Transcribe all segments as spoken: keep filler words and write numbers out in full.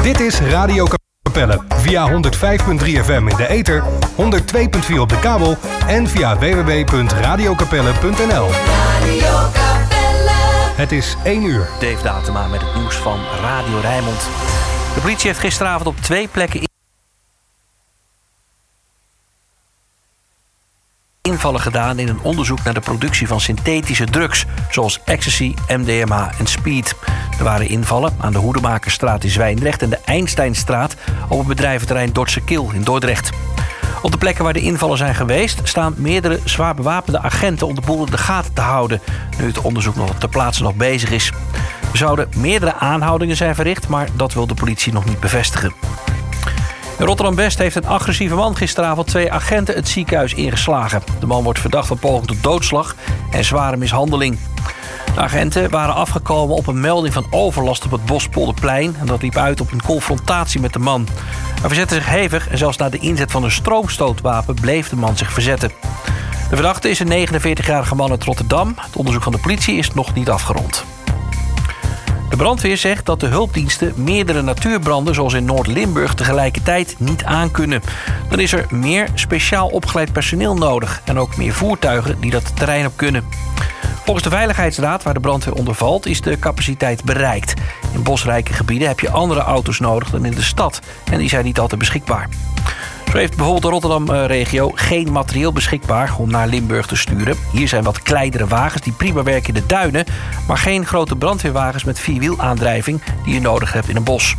Dit is Radio Capelle via honderd vijf komma drie F M in de ether, honderd twee komma vier op de kabel en via w w w punt radio capelle punt n l. Radio Capelle. Het is één uur. Dave Datema met het nieuws van Radio Rijnmond. De politie heeft gisteravond op twee plekken invallen gedaan in een onderzoek naar de productie van synthetische drugs, zoals ecstasy, M D M A en speed. Er waren invallen aan de Hoedemakersstraat in Zwijndrecht en de Einsteinstraat op het bedrijventerrein Dordtse Kil in Dordrecht. Op de plekken waar de invallen zijn geweest staan meerdere zwaar bewapende agenten om de boel in de gaten te houden, nu het onderzoek nog ter plaatse nog bezig is. Er zouden meerdere aanhoudingen zijn verricht, maar dat wil de politie nog niet bevestigen. In Rotterdam-West heeft een agressieve man gisteravond twee agenten het ziekenhuis ingeslagen. De man wordt verdacht van poging tot doodslag en zware mishandeling. De agenten waren afgekomen op een melding van overlast op het Bospolderplein en dat liep uit op een confrontatie met de man. Hij verzette zich hevig en zelfs na de inzet van een stroomstootwapen bleef de man zich verzetten. De verdachte is een negenenveertigjarige man uit Rotterdam. Het onderzoek van de politie is nog niet afgerond. De brandweer zegt dat de hulpdiensten meerdere natuurbranden, zoals in Noord-Limburg, tegelijkertijd niet aankunnen. Dan is er meer speciaal opgeleid personeel nodig en ook meer voertuigen die dat terrein op kunnen. Volgens de Veiligheidsraad, waar de brandweer onder valt, is de capaciteit bereikt. In bosrijke gebieden heb je andere auto's nodig dan in de stad en die zijn niet altijd beschikbaar. Zo heeft bijvoorbeeld de Rotterdam-regio geen materieel beschikbaar om naar Limburg te sturen. Hier zijn wat kleinere wagens die prima werken in de duinen, maar geen grote brandweerwagens met vierwielaandrijving die je nodig hebt in een bos.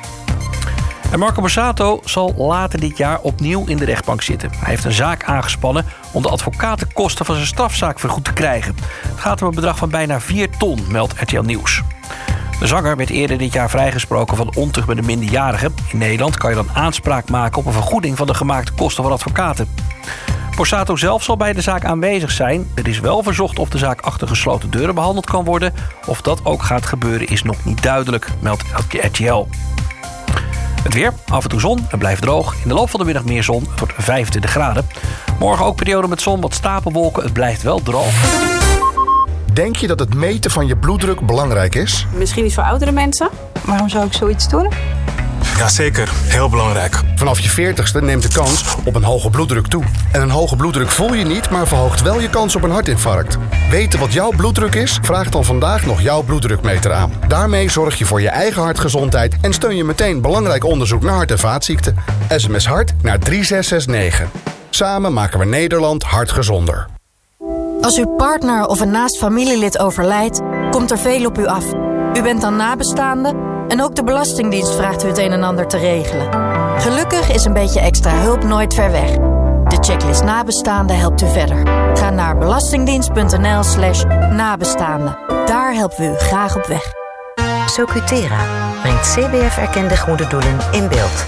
En Marco Borsato zal later dit jaar opnieuw in de rechtbank zitten. Hij heeft een zaak aangespannen om de advocatenkosten van zijn strafzaak vergoed te krijgen. Het gaat om een bedrag van bijna vier ton, meldt R T L Nieuws. De zanger werd eerder dit jaar vrijgesproken van ontucht met een minderjarige. In Nederland kan je dan aanspraak maken op een vergoeding van de gemaakte kosten van advocaten. Borsato zelf zal bij de zaak aanwezig zijn. Er is wel verzocht of de zaak achter gesloten deuren behandeld kan worden. Of dat ook gaat gebeuren is nog niet duidelijk, meldt R T L. Het weer, af en toe zon, het blijft droog. In de loop van de middag meer zon, het wordt vijfentwintig graden. Morgen ook periode met zon, wat stapelwolken, het blijft wel droog. Denk je dat het meten van je bloeddruk belangrijk is? Misschien niet voor oudere mensen. Waarom zou ik zoiets doen? Jazeker, heel belangrijk. Vanaf je veertigste neemt de kans op een hoge bloeddruk toe. En een hoge bloeddruk voel je niet, maar verhoogt wel je kans op een hartinfarct. Weten wat jouw bloeddruk is? Vraag dan vandaag nog jouw bloeddrukmeter aan. Daarmee zorg je voor je eigen hartgezondheid en steun je meteen belangrijk onderzoek naar hart- en vaatziekten. S M S hart naar drie zes zes negen. Samen maken we Nederland hartgezonder. Als uw partner of een naast familielid overlijdt, komt er veel op u af. U bent dan nabestaande en ook de Belastingdienst vraagt u het een en ander te regelen. Gelukkig is een beetje extra hulp nooit ver weg. De checklist nabestaande helpt u verder. Ga naar belastingdienst.nl slash nabestaande. Daar helpen we u graag op weg. Socutera brengt C B F-erkende goede doelen in beeld.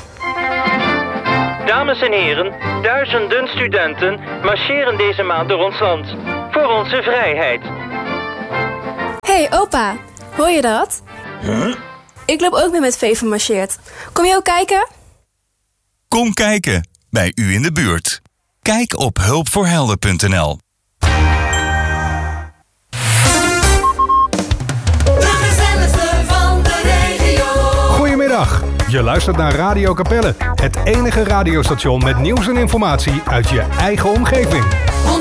Dames en heren, duizenden studenten marcheren deze maand door ons land. Voor onze vrijheid. Hey opa, hoor je dat? Huh? Ik loop ook mee met Veven marcheert. Kom je ook kijken? Kom kijken, bij u in de buurt. Kijk op hulpvoorhelden punt n l. Goedemiddag, je luistert naar Radio Capelle. Het enige radiostation met nieuws en informatie uit je eigen omgeving.